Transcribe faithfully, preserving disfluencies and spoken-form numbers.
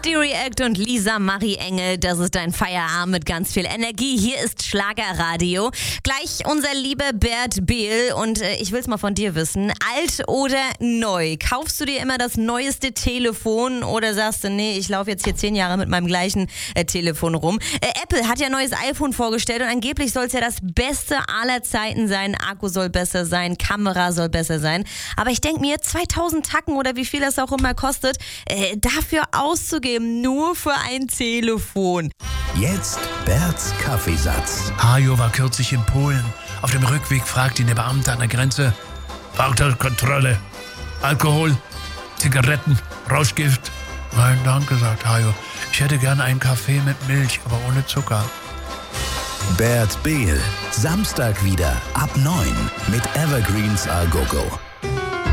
Stereo Act und Lisa Marie Engel, das ist dein Feierabend mit ganz viel Energie. Hier ist Schlagerradio. Gleich unser lieber Bert Behl und äh, ich will's mal von dir wissen, alt oder neu? Kaufst du dir immer das neueste Telefon oder sagst du, nee, ich laufe jetzt hier zehn Jahre mit meinem gleichen äh, Telefon rum? Äh, Apple hat ja ein neues iPhone vorgestellt und angeblich soll es ja das Beste aller Zeiten sein. Akku soll besser sein, Kamera soll besser sein. Aber ich denke mir, zweitausend Tacken oder wie viel das auch immer kostet, äh, dafür auszugeben, nur für ein Telefon. Jetzt Berts Kaffeesatz. Hajo war kürzlich in Polen. Auf dem Rückweg fragt ihn der Beamte an der Grenze: Fahrzeugkontrolle, Alkohol, Zigaretten, Rauschgift? Nein, danke, sagt Hajo. Ich hätte gerne einen Kaffee mit Milch, aber ohne Zucker. Bert Behl, Samstag wieder ab neun mit Evergreens Al Gogo.